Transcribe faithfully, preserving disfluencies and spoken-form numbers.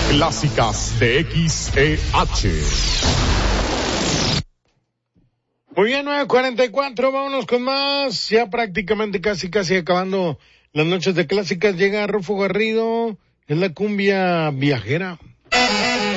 Clásicas de X E H. Muy bien, nueve cuarenta y cuatro, vámonos con más. Ya prácticamente casi, casi acabando las noches de clásicas. Llega Rufo Garrido, es la cumbia viajera.